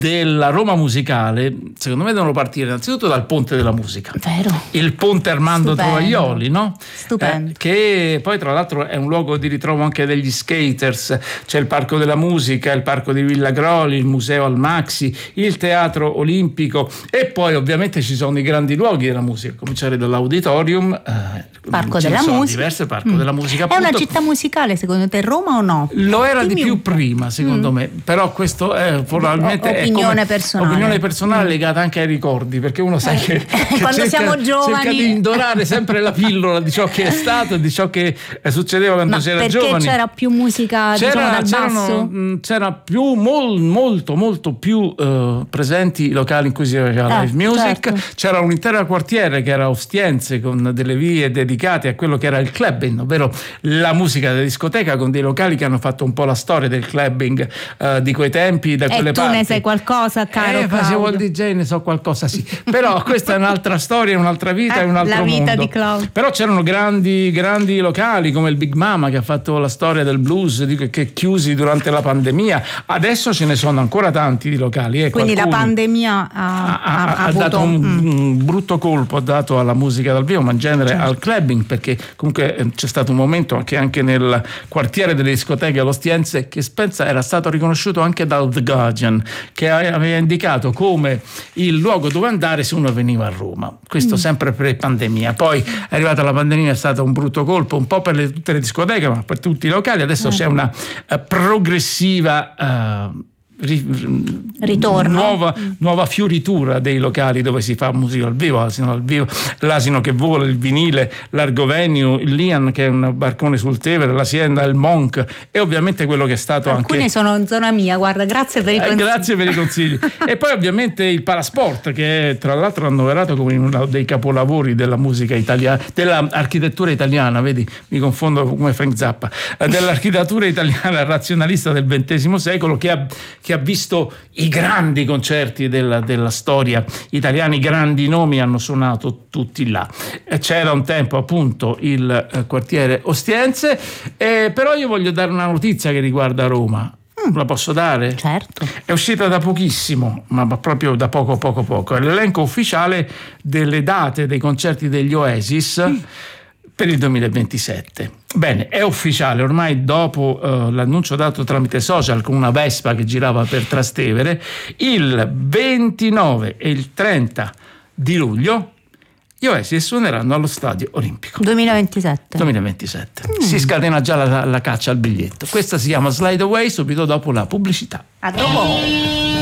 della Roma musicale, secondo me devono partire innanzitutto dal Ponte della Musica. Vero. Il Ponte Armando Tovaglioli, no? Stupendo. Che poi tra l'altro è un luogo di ritrovo anche degli skaters. C'è il Parco della Musica, il Parco di Villa Groli, il Museo al Maxi, il Teatro Olimpico e poi ovviamente ci sono i grandi luoghi della musica, a cominciare dall'Auditorium, Parco della Musica. Diverse Parco della Musica. È una città musicale secondo te, Roma o no? Lo era di più prima, secondo me, però questo è probabilmente opinione personale legata anche ai ricordi, perché uno sa che quando siamo giovani cerca di indorare sempre la pillola di ciò che è stato e di ciò che succedeva quando si era giovani. Perché c'era più musica, dal basso? C'era più molto più presenti i locali in cui si faceva live music. Certo. C'era un intero quartiere che era Ostiense, con delle vie dedicate a quello che era il clubbing, ovvero la musica della discoteca, con dei locali che hanno fatto un po' la storia del clubbing di quei tempi, da quelle parti. Tu ne sai qualcosa, caro facevo il DJ, ne so qualcosa, sì. Però questa è un'altra storia, un'altra vita, è un altro mondo. La vita di Claudio. Però c'erano grandi locali come il Big Mama, che ha fatto la storia del blues, che chiusi durante la pandemia. Adesso ce ne sono ancora tanti di locali. Quindi la pandemia ha dato un brutto colpo, ha dato alla musica dal vivo, ma in genere al clubbing, perché comunque c'è stato un momento che anche nel quartiere delle discoteche all'Ostiense, che pensa era stato riconosciuto anche dal The Guardian, che aveva indicato come il luogo dove andare se uno veniva a Roma. Questo sempre pre-pandemia. Poi è arrivata la pandemia, è stato un brutto colpo un po' per tutte le discoteche, ma per tutti i locali. Adesso c'è una progressiva ritorno, nuova fioritura dei locali dove si fa musica al vivo, l'Asino che vola, il Vinile, l'Argovenio, il Lian, che è un barcone sul Tevere, l'Hacienda, il Monk, e ovviamente quello che è stato alcune sono in zona mia, guarda, grazie per i consigli. Grazie per i consigli. E poi ovviamente il Palasport, che è tra l'altro annoverato come uno dei capolavori della musica italiana, dell'architettura italiana, vedi, mi confondo come Frank Zappa, dell'architettura italiana razionalista del XX secolo, che ha visto i grandi concerti della storia italiana, i grandi nomi hanno suonato tutti là. C'era un tempo appunto il quartiere Ostiense, però io voglio dare una notizia che riguarda Roma. La posso dare? Certo. È uscita da pochissimo, ma proprio da poco. È l'elenco ufficiale delle date dei concerti degli Oasis per il 2027. Bene, è ufficiale ormai, dopo l'annuncio dato tramite social con una Vespa che girava per Trastevere, il 29 e il 30 di luglio gli Oasis suoneranno allo Stadio Olimpico. 2027. Si scatena già la caccia al biglietto. Questa si chiama Slide Away, subito dopo la pubblicità. A dopo.